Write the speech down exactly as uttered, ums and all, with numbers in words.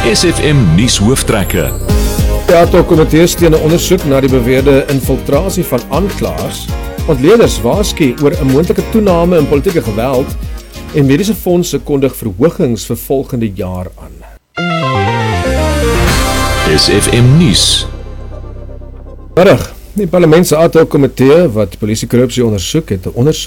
S F M nuus hooftrekke. Die Ad-hoc-komitee steun 'n ondersoek na die beweerde infiltrasie van aanklaers. Ontleeders waarsku oor 'n moontlike toename in politieke geweld en mediese fondse kondig verhogings vir volgende jaar aan. S F M nuus. Middag, die parlement se Ad-hoc-komitee wat polisie korrupsie ondersoek het 'n ondersoek